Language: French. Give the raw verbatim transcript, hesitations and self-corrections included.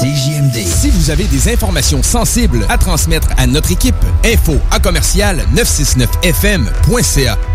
C J M D. Si vous avez des informations sensibles à transmettre à notre équipe, info à commercial neuf cent soixante-neuf F M point C A.